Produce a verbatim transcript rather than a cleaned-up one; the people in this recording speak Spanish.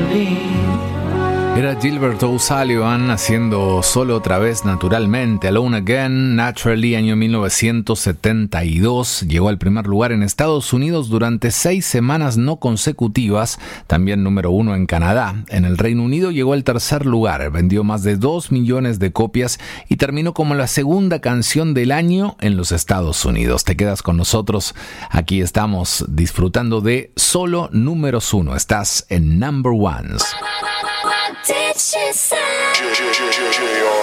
Era Gilbert O'Sullivan haciendo Solo otra vez naturalmente, Alone Again, Naturally, año mil novecientos setenta y dos. Llegó al primer lugar en Estados Unidos durante seis semanas no consecutivas, también número uno en Canadá. En el Reino Unido llegó al tercer lugar, vendió más de dos millones de copias y terminó como la segunda canción del año en los Estados Unidos. Te quedas con nosotros, aquí estamos disfrutando de solo números uno. Estás en Number Ones. What did she say?